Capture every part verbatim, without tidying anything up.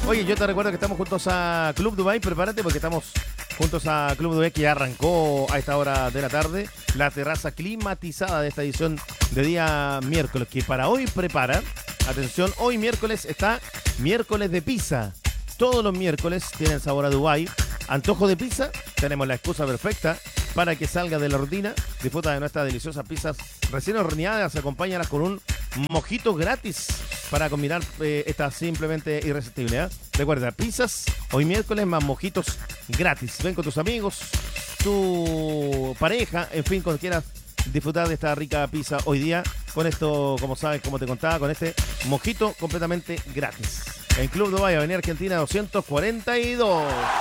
Oye, yo te recuerdo que estamos juntos a Club Dubai. Prepárate porque estamos juntos a Club Dubai, que ya arrancó a esta hora de la tarde la terraza climatizada de esta edición de día miércoles, que para hoy prepara, atención, hoy miércoles está miércoles de pizza. Todos los miércoles tienen sabor a Dubái. Antojo de pizza, tenemos la excusa perfecta para que salga de la rutina. Disfruta de nuestras deliciosas pizzas recién horneadas, acompáñalas con un mojito gratis para combinar eh, esta simplemente irresistible. ¿eh? Recuerda, pizzas hoy miércoles más mojitos gratis. Ven con tus amigos, tu pareja, en fin, cuando quieras disfrutar de esta rica pizza hoy día. Con esto, como sabes, como te contaba, con este mojito completamente gratis. En Club Dubai, Avenida Argentina doscientos cuarenta y dos.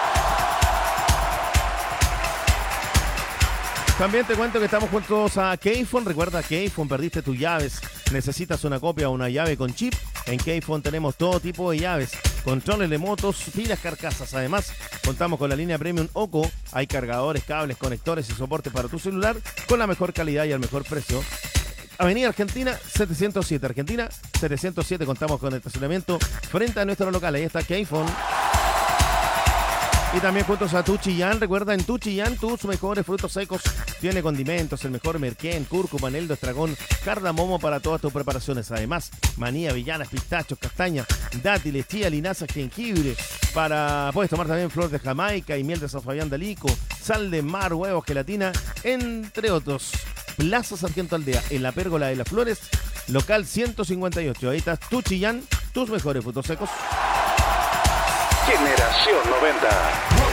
También te cuento que estamos juntos a Keyphone. Recuerda, Keyphone, perdiste tus llaves, necesitas una copia o una llave con chip. En Keyphone tenemos todo tipo de llaves, controles de motos, pilas, carcasas. Además, contamos con la línea Premium OCO. Hay cargadores, cables, conectores y soporte para tu celular con la mejor calidad y al mejor precio. Avenida Argentina setecientos siete. Argentina setecientos siete. Contamos con estacionamiento frente a nuestro local. Ahí está Keyphone. Y también juntos a Tu Chillán. Recuerda, en Tu Chillán tus mejores frutos secos. Tiene condimentos, el mejor merquén, cúrcuma, eneldo, estragón, cardamomo para todas tus preparaciones. Además, manía, avellanas, pistachos, castañas, dátiles, chía, linaza, jengibre. Para, puedes tomar también flor de Jamaica y miel de San Fabián de Alico, sal de mar, huevos, gelatina, entre otros. Plaza Sargento Aldea, en la Pérgola de las Flores, local ciento cincuenta y ocho. Ahí está Tu Chillán, tus mejores frutos secos. Generación noventa.